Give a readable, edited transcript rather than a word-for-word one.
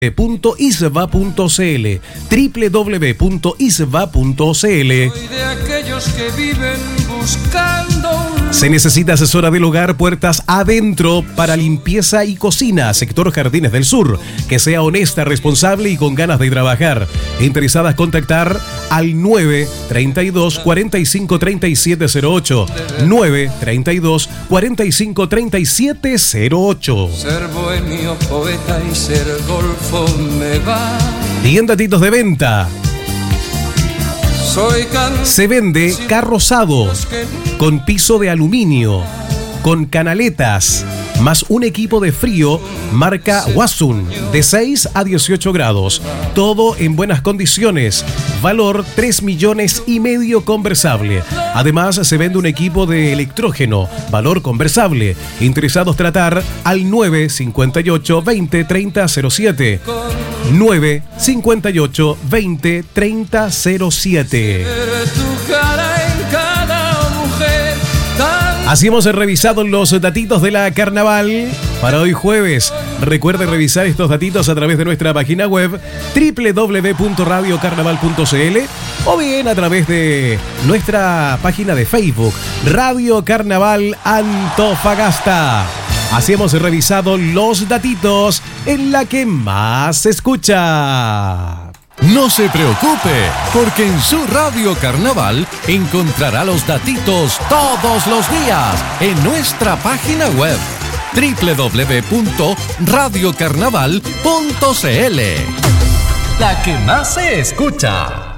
www.isva.cl. Soy de aquellos que viven buscando un... Se necesita asesora del hogar puertas adentro para limpieza y cocina, sector Jardines del Sur, que sea honesta, responsable y con ganas de trabajar. Interesadas contactar al 932 45 37 08, 932 45 37 08. Ser bohemio, poeta y ser golfo me va. Y en datitos de venta, Soy se vende carrozado con piso de aluminio, con canaletas, más un equipo de frío marca Wasun de 6 a 18 grados. Todo en buenas condiciones. Valor 3,5 millones conversable. Además se vende un equipo de electrógeno, valor conversable. Interesados tratar al 958 20 30 07. 958 20 30 07. tu cara en cada mujer tan... Así hemos revisado los datitos de la carnaval para hoy jueves. Recuerde revisar estos datitos a través de nuestra página web www.radiocarnaval.cl o bien a través de nuestra página de Facebook Radio Carnaval Antofagasta. Así hemos revisado los datitos en la que más se escucha. No se preocupe, porque en su Radio Carnaval encontrará los datitos todos los días en nuestra página web www.radiocarnaval.cl. La que más se escucha.